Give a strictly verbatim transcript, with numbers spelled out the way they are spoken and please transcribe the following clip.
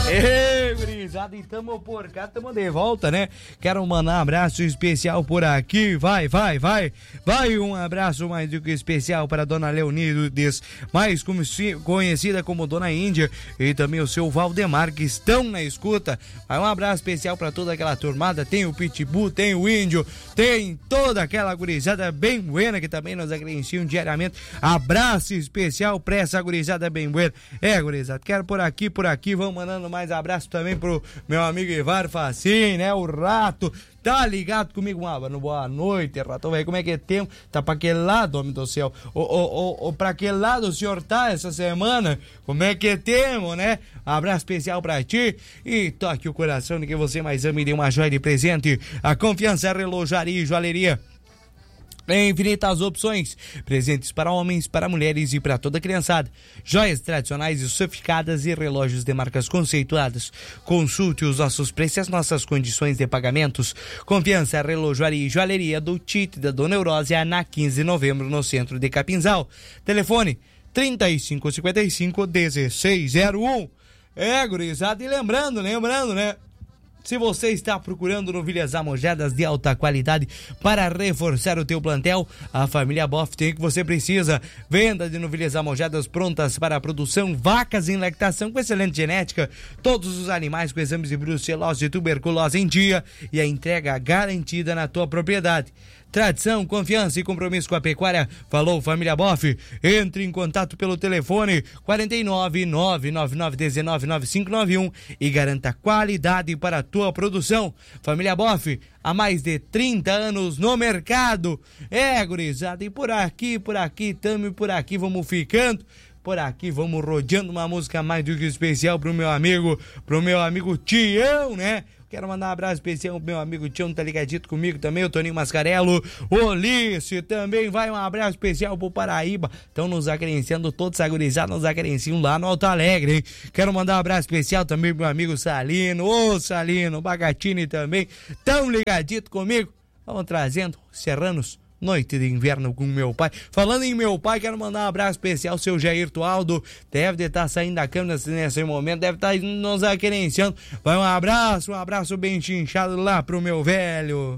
Ei, gurizada, e tamo por cá, tamo de volta, né? Quero mandar um abraço especial por aqui, vai, vai, vai, vai, um abraço mais do que especial para a Dona Leonides, mais conhecida como Dona Índia, e também o seu Valdemar, que estão na escuta. Vai um abraço especial para toda aquela turmada, tem o Pitbull, tem o Índio, tem toda aquela gurizada bem buena que também nos agradeciam diariamente. Abraço especial pra essa gurizada bem buena. É, gurizada, quero por aqui, por aqui, vamos mandando mais abraço também pro meu amigo Ivar Facim, né, o Rato, tá ligado comigo? Uma boa noite, Rato, velho, como é que é tempo? Tá pra aquele lado, homem do céu? Ô, ô, ô, pra aquele lado o senhor tá essa semana? Como é que é tempo, né? Abraço especial pra ti e toque o coração de quem você mais ama e dê uma joia de presente. A Confiança Relojaria e Joalheria. Tem infinitas opções, presentes para homens, para mulheres e para toda a criançada. Joias tradicionais e sofisticadas e relógios de marcas conceituadas. Consulte os nossos preços e as nossas condições de pagamentos. Confiança, Relojaria e Joalheria do Tite da Dona Eurósia, na quinze de novembro, no centro de Capinzal. Telefone trinta e cinco, cinquenta e cinco, dezesseis zero um. É, gurizada, e lembrando, lembrando, né? Se você está procurando novilhas amojadas de alta qualidade para reforçar o teu plantel, a família Boff tem o que você precisa. Venda de novilhas amojadas prontas para a produção, vacas em lactação com excelente genética, todos os animais com exames de brucelose e tuberculose em dia e a entrega garantida na tua propriedade. Tradição, confiança e compromisso com a pecuária. Falou, família Boff. Entre em contato pelo telefone quarenta e nove, nove nove nove, dezenove, nove cinco nove um e garanta qualidade para a tua produção. Família Boff, há mais de trinta anos no mercado. É, gurizada, e por aqui, por aqui, tamo por aqui, vamos ficando. Por aqui, vamos rodeando uma música mais do que especial pro meu amigo, pro meu amigo Tião, né? Quero mandar um abraço especial pro meu amigo Tião, tá ligadito comigo também, o Toninho Mascarello, o Ulisses também, vai um abraço especial pro Paraíba, estão nos agenciando todos agonizados, nos agenciam lá no Alto Alegre, hein? Quero mandar um abraço especial também pro meu amigo Salino, ô Salino, Bagatini também, tão ligadito comigo, vamos trazendo Serranos, Noite de Inverno com meu pai. Falando em meu pai, quero mandar um abraço especial ao seu Jair Tualdo. Deve de estar saindo da cama nesse momento, deve estar nos aquerenciando. Vai um abraço, um abraço bem chinchado lá pro meu velho.